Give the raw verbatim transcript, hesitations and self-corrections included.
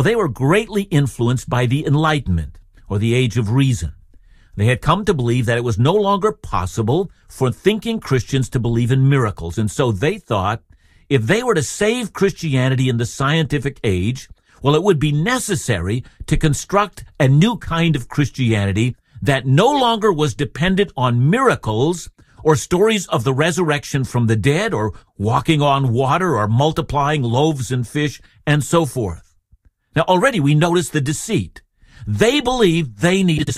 They were greatly influenced by the Enlightenment, or the Age of Reason. They had come to believe that it was no longer possible for thinking Christians to believe in miracles, and so they thought if they were to save Christianity in the scientific age, well, it would be necessary to construct a new kind of Christianity that no longer was dependent on miracles or stories of the resurrection from the dead or walking on water or multiplying loaves and fish and so forth. Now, already we notice the deceit. They believed they needed to